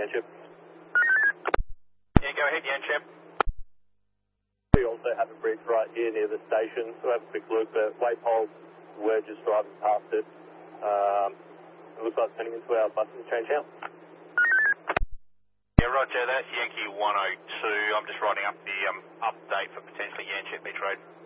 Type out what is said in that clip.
Yanchep. Yeah, go ahead, Yanchep. We also have a bridge right here near the station, so have a quick look. The waypole, we're just driving past it. It looks like it's turning into our bus interchange now. Yeah, roger, that's Yankee 102. I'm just writing up the update for potentially Yanchep Beach Road.